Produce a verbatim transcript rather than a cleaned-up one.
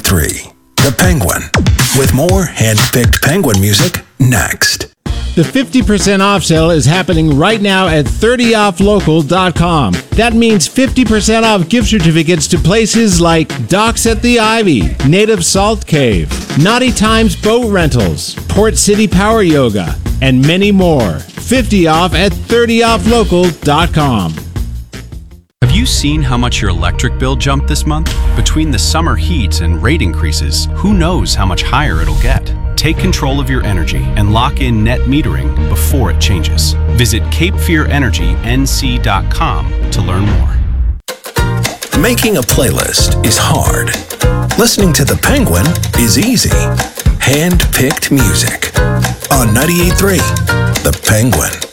three, The Penguin, with more hand-picked Penguin music next. The fifty percent off sale is happening right now at thirty off local dot com. That means fifty percent off gift certificates to places like Docks at the Ivy, Native Salt Cave, Naughty Times Boat Rentals, Port City Power Yoga, and many more. fifty off at thirty off local dot com. Have you seen how much your electric bill jumped this month? Between the summer heat and rate increases, who knows how much higher it'll get? Take control of your energy and lock in net metering before it changes. Visit cape fear energy n c dot com to learn more. Making a playlist is hard. Listening to The Penguin is easy. Hand-picked music on ninety-eight point three, The Penguin.